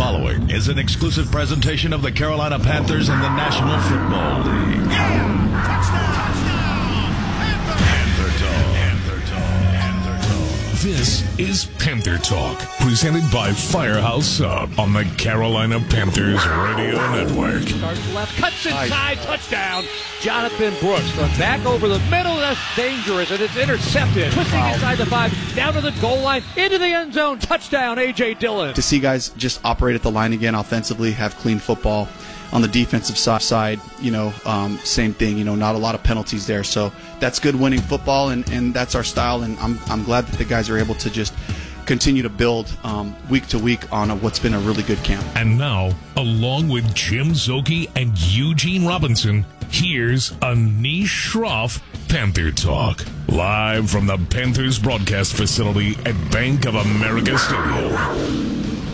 following is an exclusive presentation of the Carolina Panthers and the National Football League. Yeah! Touchdown! Panther Talk. This is Panther Talk, presented by Firehouse Sub on the Carolina Panthers Radio Network. Starts left, cuts inside, touchdown. Jonathan Brooks goes back over the middle. That's dangerous, and it's intercepted. Twisting inside the 5, down to the goal line, into the end zone. Touchdown, A.J. Dillon. To see guys just operate at the line again offensively, have clean football. On the defensive side, same thing, not a lot of penalties there. So that's good winning football, and that's our style. And I'm glad that the guys are able to just continue to build week to week on what's been a really good camp. And now, along with Jim Szoke and Eugene Robinson, here's Anish Shroff, Panther Talk, live from the Panthers broadcast facility at Bank of America Stadium.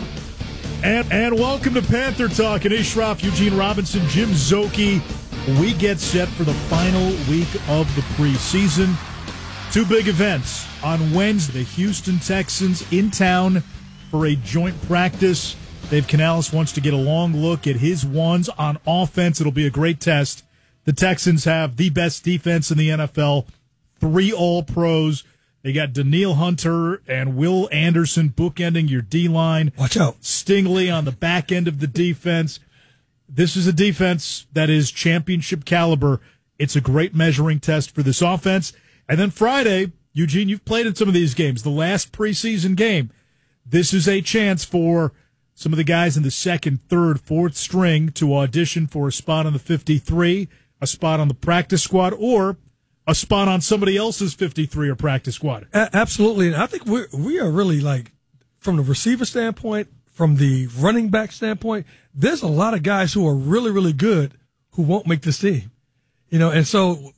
And welcome to Panther Talk. Anish Shroff, Eugene Robinson, Jim Szoke. We get set for the final week of the preseason. Two big events. On Wednesday, the Houston Texans in town for a joint practice. Dave Canales wants to get a long look at his ones on offense. It'll be a great test. The Texans have the best defense in the NFL, 3 All-Pros. They got Danielle Hunter and Will Anderson bookending your D-line. Watch out. Stingley on the back end of the defense. This is a defense that is championship caliber. It's a great measuring test for this offense. And then Friday, Eugene, you've played in some of these games, the last preseason game. This is a chance for some of the guys in the second, third, fourth string to audition for a spot on the 53, a spot on the practice squad, or a spot on somebody else's 53 or practice squad. Absolutely. And I think we are really, like, from the receiver standpoint, from the running back standpoint, there's a lot of guys who are really, really good who won't make this team. And so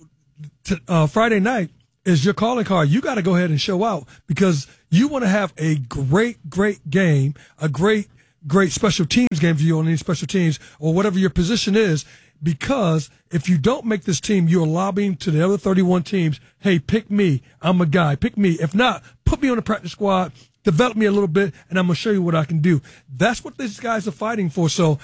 Friday night is your calling card. You got to go ahead and show out because you want to have a great, great game, a great special teams game for you on any special teams or whatever your position is. Because if you don't make this team, you're lobbying to the other 31 teams, hey, pick me. I'm a guy. Pick me. If not, put me on the practice squad, develop me a little bit, and I'm going to show you what I can do. That's what these guys are fighting for. So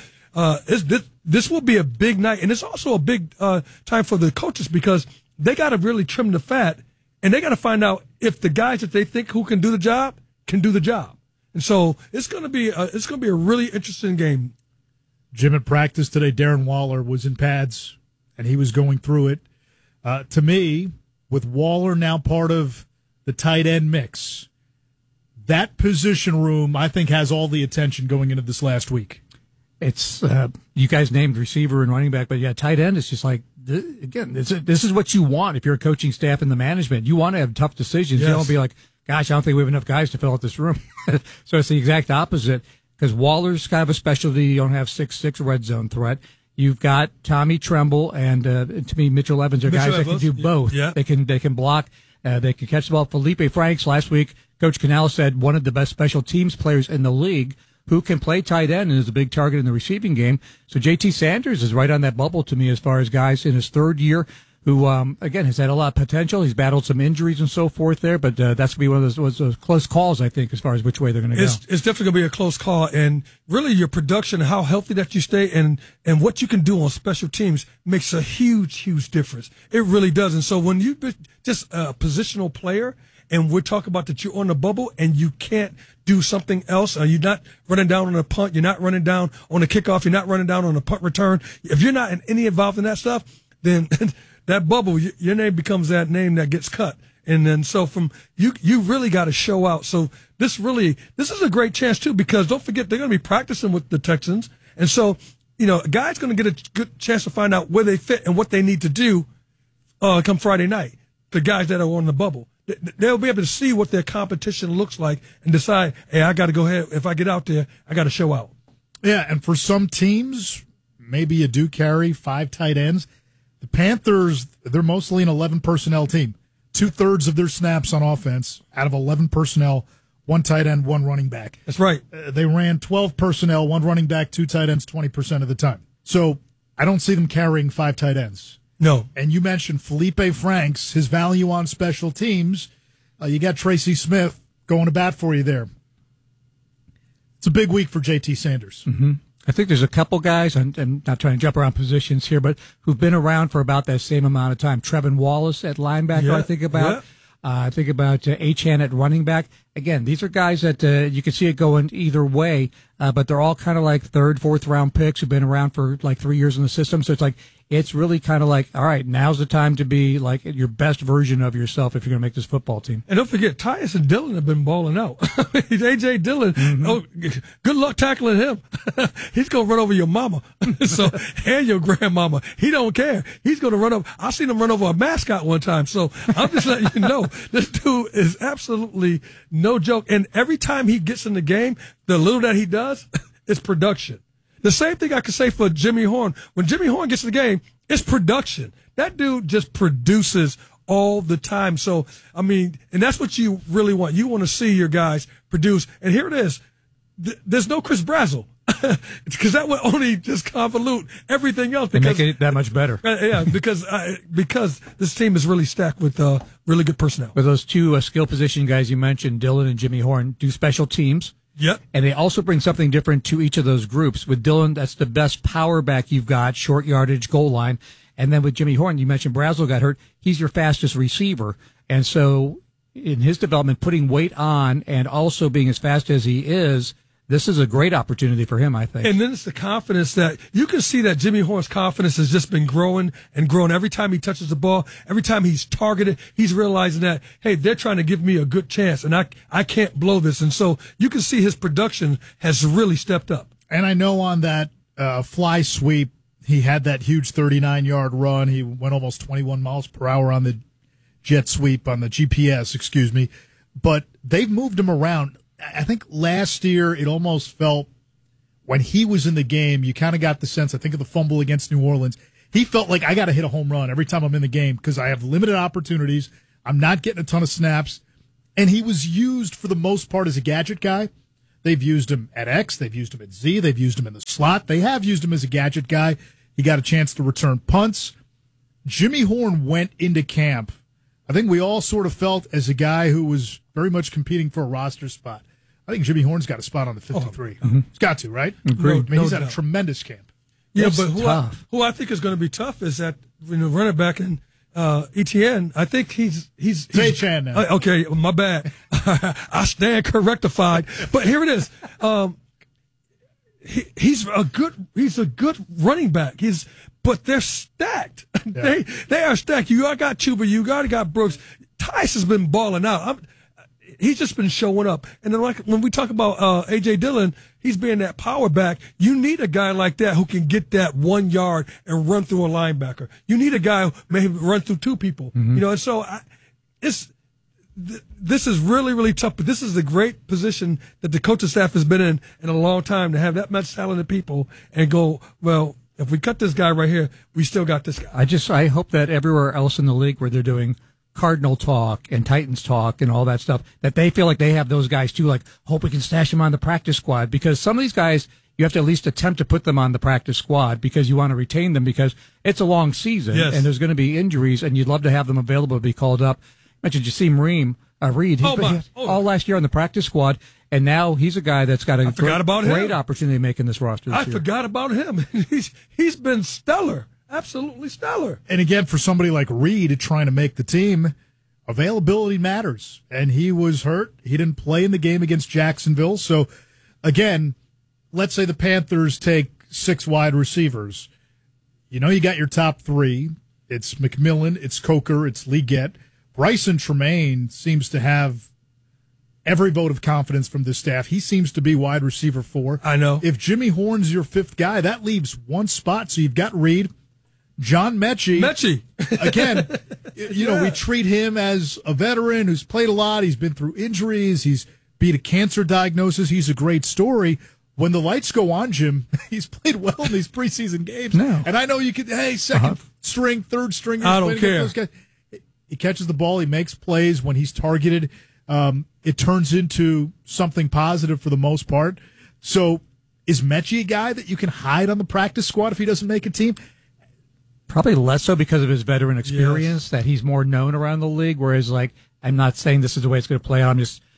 this will be a big night. And it's also a big time for the coaches because they got to really trim the fat, and they got to find out if the guys that they think who can do the job can do the job. And so it's going to be a really interesting game. Jim at practice today, Darren Waller was in pads, and he was going through it. To me, with Waller now part of the tight end mix, that position room, I think, has all the attention going into this last week. It's you guys named receiver and running back, but yeah, tight end is just like, again, this is what you want if you're a coaching staff and the management. You want to have tough decisions. Yes. You don't be like, gosh, I don't think we have enough guys to fill out this room. So it's the exact opposite. Because Waller's kind of a specialty. You don't have 6'6" red zone threat. You've got Tommy Tremble and to me Mitchell Evans are guys that can do both. Yeah. They can block. They can catch the ball. Felipe Franks last week, Coach Canales said one of the best special teams players in the league who can play tight end and is a big target in the receiving game. So JT Sanders is right on that bubble to me as far as guys in his third year who, again, has had a lot of potential. He's battled some injuries and so forth there, but that's going to be one of those close calls, I think, as far as which way they're going to go. It's definitely going to be a close call, and really your production, how healthy that you stay, and what you can do on special teams makes a huge, huge difference. It really does. And so when you just a positional player, and we're talking about that you're on the bubble and you can't do something else, you're not running down on a punt, you're not running down on a kickoff, you're not running down on a punt return. If you're not involved in that stuff, then that bubble, your name becomes that name that gets cut. And then so from you really got to show out. So this is a great chance too, because don't forget they're going to be practicing with the Texans. And so, a guy's going to get a good chance to find out where they fit and what they need to do come Friday night. The guys that are on the bubble, they'll be able to see what their competition looks like and decide, hey, I got to go ahead. If I get out there, I got to show out. Yeah, and for some teams, maybe you do carry 5 tight ends. The Panthers, they're mostly an 11 personnel team. 2/3 of their snaps on offense out of 11 personnel, 1 tight end, 1 running back. That's right. They ran 12 personnel, 1 running back, 2 tight ends, 20% of the time. So I don't see them carrying 5 tight ends. No. And you mentioned Felipe Franks, his value on special teams. You got Tracy Smith going to bat for you there. It's a big week for JT Sanders. Mm-hmm. I think there's a couple guys, I'm not trying to jump around positions here, but who've been around for about that same amount of time. Trevin Wallace at linebacker, I think about. Yeah. I think about Achane at running back. Again, these are guys that you can see it going either way, but they're all kind of like third, fourth round picks who've been around for like 3 years in the system. So it's like, it's really kind of like, all right, now's the time to be like your best version of yourself if you're going to make this football team. And don't forget, Tyus and Dillon have been balling out. A.J. Dillon, oh, good luck tackling him. He's going to run over your mama and your grandmama. He don't care. He's going to run over. I seen him run over a mascot one time. So I'm just letting you know, this dude is absolutely no joke. And every time he gets in the game, the little that he does is production. The same thing I could say for Jimmy Horn. When Jimmy Horn gets in the game, it's production. That dude just produces all the time. So, I mean, and that's what you really want. You want to see your guys produce. And here it is. There's no Chris Brazzell. Because that would only just convolute everything else. Because, make it that much better. Yeah, because this team is really stacked with really good personnel. With those two skill position guys you mentioned, Dillon and Jimmy Horn, do special teams. Yep. And they also bring something different to each of those groups. With Dillon, that's the best power back you've got, short yardage, goal line. And then with Jimmy Horn, you mentioned Brazzell got hurt. He's your fastest receiver. And so in his development, putting weight on and also being as fast as he is, this is a great opportunity for him, I think. And then it's the confidence that you can see that Jimmy Horn's confidence has just been growing and growing. Every time he touches the ball, every time he's targeted, he's realizing that, hey, they're trying to give me a good chance and I can't blow this. And so you can see his production has really stepped up. And I know on that fly sweep, he had that huge 39-yard run. He went almost 21 miles per hour on the jet sweep, on the GPS, excuse me. But they've moved him around. I think last year it almost felt when he was in the game, you kind of got the sense, I think of the fumble against New Orleans, he felt like I got to hit a home run every time I'm in the game because I have limited opportunities. I'm not getting a ton of snaps. And he was used for the most part as a gadget guy. They've used him at X. They've used him at Z. They've used him in the slot. They have used him as a gadget guy. He got a chance to return punts. Jimmy Horn went into camp. I think we all sort of felt as a guy who was very much competing for a roster spot. I think Jimmy Horn's got a spot on the 53. He's got to, right? Agreed. I mean, he's had a tremendous camp. Yeah, but who I think is going to be tough is that running back in ETN. I think he's Chan now. Okay, my bad. I stand correctified. But here it is. He's a good running back. But they're stacked. Yeah. They are stacked. You got Chuba. You got Brooks. Tice has been balling out. He's just been showing up. And then, like when we talk about A.J. Dillon, he's being that power back. You need a guy like that who can get that 1 yard and run through a linebacker. You need a guy who may run through two people. Mm-hmm. You know, and so this is really, really tough. But this is a great position that the coaching staff has been in a long time to have that much talented people and go, well, if we cut this guy right here, we still got this guy. I hope that everywhere else in the league where they're doing Cardinal talk and Titans talk and all that stuff, that they feel like they have those guys too, like, hope we can stash them on the practice squad, because some of these guys, you have to at least attempt to put them on the practice squad because you want to retain them because it's a long season. Yes. And there's going to be injuries and you'd love to have them available to be called up. I mentioned Jasim Reed. He's been all last year on the practice squad, and now he's a guy that's got a great opportunity to make in this roster this year. Forgot about him. He's been stellar. Absolutely stellar. And again, for somebody like Reed trying to make the team, availability matters. And he was hurt. He didn't play in the game against Jacksonville. So, again, let's say the Panthers take 6 wide receivers. You know you got your top 3. It's McMillan, it's Coker, it's Leggett. Bryson Tremaine seems to have every vote of confidence from this staff. He seems to be wide receiver 4. I know. If Jimmy Horn's your 5th guy, that leaves 1 spot. So you've got Reed. John Mechie. Again, you know, we treat him as a veteran who's played a lot. He's been through injuries. He's beat a cancer diagnosis. He's a great story. When the lights go on, Jim, he's played well in these preseason games. No. And I know you could, second string, third string. I don't care. He catches the ball. He makes plays when he's targeted. It turns into something positive for the most part. So is Mechie a guy that you can hide on the practice squad if he doesn't make a team? Probably less so because of his veteran experience, that he's more known around the league, whereas, like, I'm not saying this is the way it's going to play out. I'm just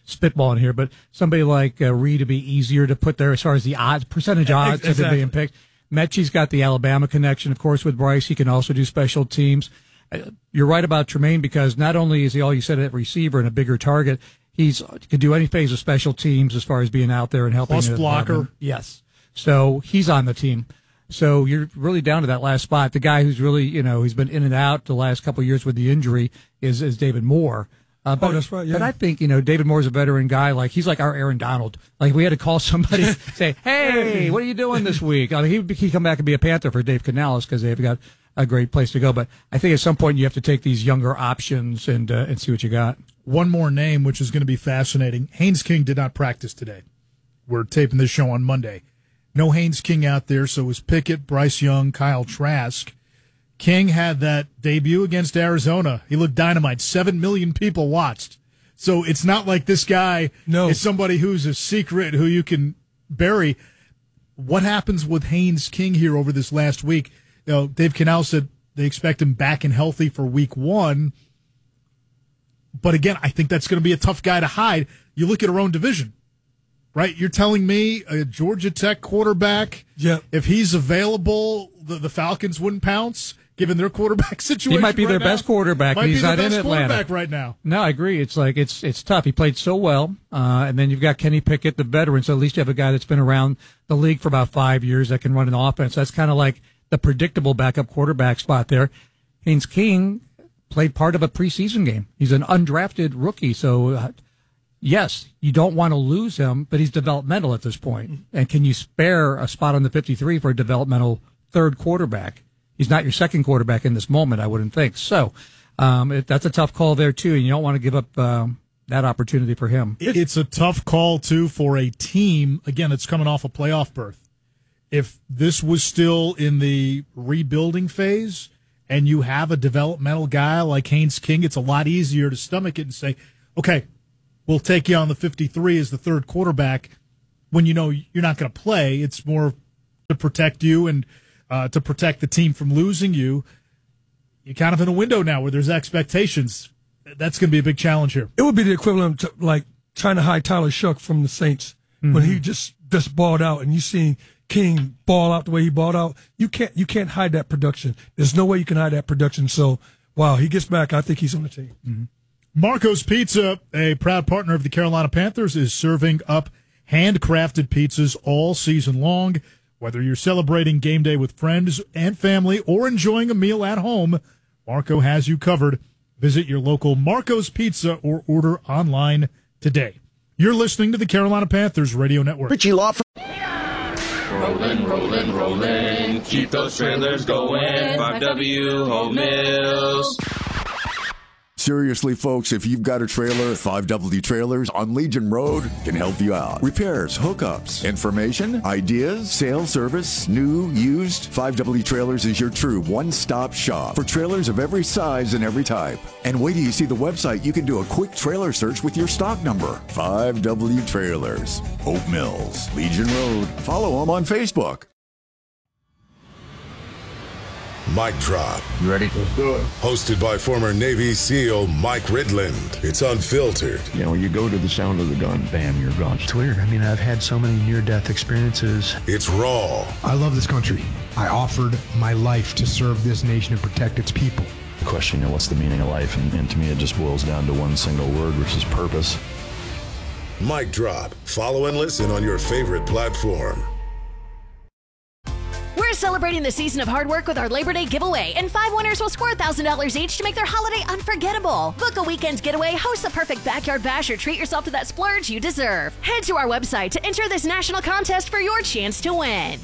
spitballing here, but somebody like Reed would be easier to put there as far as the percentage odds of him being picked. Mechie's got the Alabama connection, of course, with Bryce. He can also do special teams. You're right about Tremaine, because not only is he all you said at receiver and a bigger target, he can do any phase of special teams as far as being out there and helping. Plus blocker. Yes. So he's on the team. So you're really down to that last spot. The guy who's really, he's been in and out the last couple of years with the injury is David Moore. But, that's right. Yeah. But I think, David Moore's a veteran guy. Like, he's like our Aaron Donald. Like, we had to call somebody, say, hey, what are you doing this week? I mean, he'd come back and be a Panther for Dave Canales because they've got a great place to go. But I think at some point you have to take these younger options and see what you got. One more name, which is going to be fascinating. Haynes King did not practice today. We're taping this show on Monday. No Haynes King out there, so it was Pickett, Bryce Young, Kyle Trask. King had that debut against Arizona. He looked dynamite. 7 million people watched. So it's not like this guy is somebody who's a secret who you can bury. What happens with Haynes King here over this last week? Dave Canal said they expect him back and healthy for week 1. But again, I think that's going to be a tough guy to hide. You look at our own division, right? You're telling me a Georgia Tech quarterback, if he's available, the Falcons wouldn't pounce? Given their quarterback situation, he might be their best quarterback. He's not in Atlanta right now. No, I agree. It's like it's tough. He played so well, and then you've got Kenny Pickett, the veteran. So at least you have a guy that's been around the league for about 5 years that can run an offense. That's kind of like the predictable backup quarterback spot there. Haynes King played part of a preseason game. He's an undrafted rookie, so yes, you don't want to lose him, but he's developmental at this point. And can you spare a spot on the 53 for a developmental third quarterback? He's not your second quarterback in this moment, I wouldn't think. So that's a tough call there, too, and you don't want to give up that opportunity for him. It's a tough call, too, for a team, again, that's coming off a playoff berth. If this was still in the rebuilding phase and you have a developmental guy like Haynes King, it's a lot easier to stomach it and say, okay, we'll take you on the 53 as the third quarterback when you know you're not going to play. It's more to protect you and to protect the team from losing you. You're kind of in a window now where there's expectations. That's going to be a big challenge here. It would be the equivalent to like trying to hide Tyler Shuck from the Saints when he just balled out, and you seen King ball out the way he balled out. You can't hide that production. There's no way you can hide that production. So, wow, he gets back. I think he's on the team. Mm-hmm. Marco's Pizza, a proud partner of the Carolina Panthers, is serving up handcrafted pizzas all season long. Whether you're celebrating game day with friends and family or enjoying a meal at home, Marco has you covered. Visit your local Marco's Pizza or order online today. You're listening to the Carolina Panthers Radio Network. Richie Law. Rolling, rolling, rolling. Keep those trailers going. 5W Home Mills. Seriously, folks, if you've got a trailer, 5W Trailers on Legion Road can help you out. Repairs, hookups, information, ideas, sales service, new, used. 5W Trailers is your true one-stop shop for trailers of every size and every type. And wait till you see the website, you can do a quick trailer search with your stock number. 5W Trailers, Hope Mills, Legion Road. Follow them on Facebook. Mic Drop. You ready? Let's do it. Hosted by former Navy SEAL Mike Ridland. It's unfiltered. You know, you go to the sound of the gun, bam, you're gone. It's weird. I mean, I've had so many near-death experiences. It's raw. I love this country. I offered my life to serve this nation and protect its people. The question, what's the meaning of life? And to me, it just boils down to one single word, which is purpose. Mic Drop. Follow and listen on your favorite platform. We're celebrating the season of hard work with our Labor Day giveaway, and 5 winners will score $1,000 each to make their holiday unforgettable. Book a weekend getaway, host the perfect backyard bash, or treat yourself to that splurge you deserve. Head to our website to enter this national contest for your chance to win.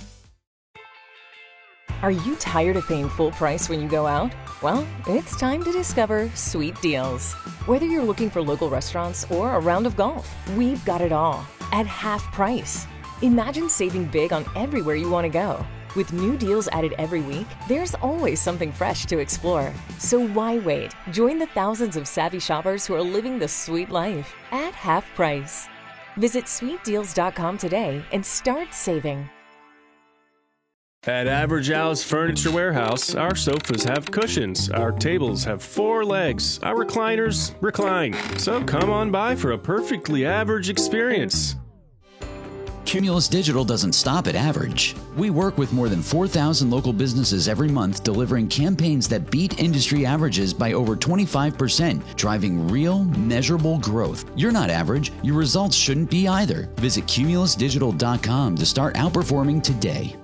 Are you tired of paying full price when you go out? Well, it's time to discover Sweet Deals. Whether you're looking for local restaurants or a round of golf, we've got it all at half price. Imagine saving big on everywhere you want to go. With new deals added every week, there's always something fresh to explore. So why wait? Join the thousands of savvy shoppers who are living the sweet life at half price. Visit sweetdeals.com today and start saving. At Average Al's Furniture Warehouse, our sofas have cushions, our tables have 4 legs, our recliners recline. So come on by for a perfectly average experience. Cumulus Digital doesn't stop at average. We work with more than 4,000 local businesses every month, delivering campaigns that beat industry averages by over 25%, driving real, measurable growth. You're not average. Your results shouldn't be either. Visit cumulusdigital.com to start outperforming today.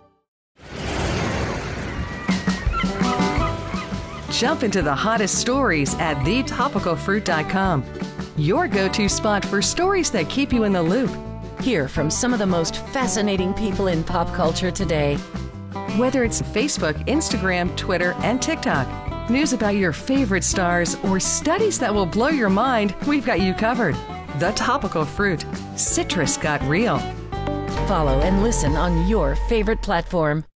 Jump into the hottest stories at thetopicalfruit.com. Your go-to spot for stories that keep you in the loop. Hear from some of the most fascinating people in pop culture today. Whether it's Facebook, Instagram, Twitter, and TikTok, news about your favorite stars, or studies that will blow your mind, we've got you covered. The Topical Fruit. Citrus got real. Follow and listen on your favorite platform.